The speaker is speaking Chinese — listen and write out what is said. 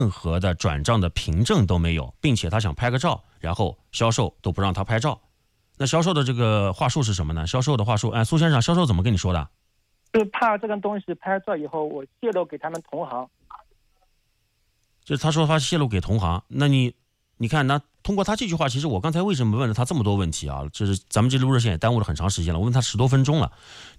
任何的转账的凭证都没有，并且他想拍个照，然后销售都不让他拍照。那销售的这个话术是什么呢？销售的话术，苏先生，销售怎么跟你说的？ 就怕这个东西拍照以后我泄露给他们同行。 就是他说他泄露给同行，那你看，那通过他这句话，其实我刚才为什么问了他这么多问题啊？就是咱们这录热线也耽误了很长时间了，我问他10多分钟了。